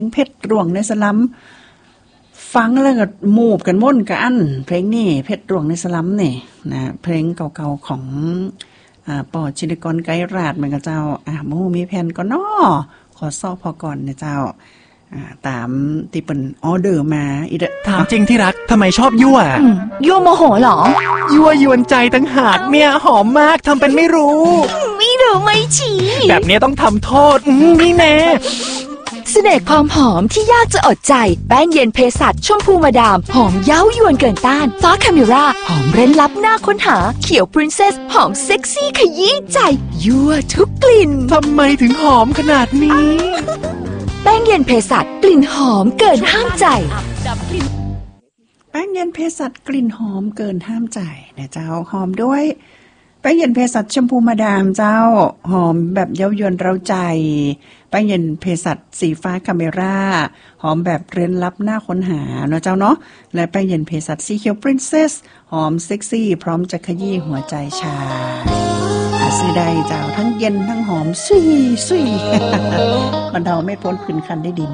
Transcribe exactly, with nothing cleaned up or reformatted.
เพชรร่วงในสลัมฟังแล้วก็มูบกันม่นกันเพลงนี้เพชรร่วงในสลัมนี่นะเพลงเก่าๆของอ่าปอชินกรไกรราชเหมือนกับเจ้าอ่าโมมีแผ่นก็น้อขอซอกพอก่อนนะเจ้าอ่าตามที่เป็นออเดอร์มาอีเดถามจริงที่รักทำไมชอบยั่วยั่วโมโหเหรอยั่วยวนใจตั้งหากเนี่ยหอมมากทำเป็นไม่รู้ไม่รู้ไม่ชี้แบบนี้ต้องทำโทษนี่แน่เสน่ห์ความหอมที่ยากจะอดใจแป้งเย็นเพสัชชมพูมาดามหอมเย้ายวนเกินต้านฟ้าคาเมราหอมเร้นลับหน้าค้นหาเขียวปรินเซสหอมเซ็กซี่ขยี้ใจยั่วทุกกลิ่นทำไมถึงหอมขนาดนี้แป้งเย็นเพสัชกลิ่นหอมเกินห้ามใจแป้งเย็นเพสัชกลิ่นหอมเกินห้ามใจนะเจ้าหอมด้วยแป้งเย็นเภสัชชมพูมาดามเจ้าหอมแบบเย้ายวนเราใจแป้งเย็นเภสัชสีฟ้าคาเมราหอมแบบเร้นลับหน้าค้นหาเนาะเจ้าเนาะและแป้งเย็นเภสัชสีเขียวปรินเซสหอมเซ็กซี่พร้อมจะขยี้หัวใจชายหาซื้อได้เจ้าทั้งเย็นทั้งหอมซุยซุยคนเราไม่พ้นคืนคันได้ดิน